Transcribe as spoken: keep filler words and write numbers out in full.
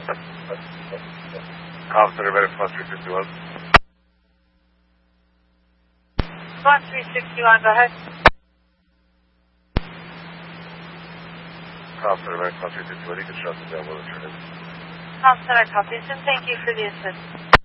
Calm Center, Medic one three six one. one three six one, go ahead. Calm Center, Medic one three six one. You can shut the down. We'll return it. Calm Center, copies, and thank you for the assist.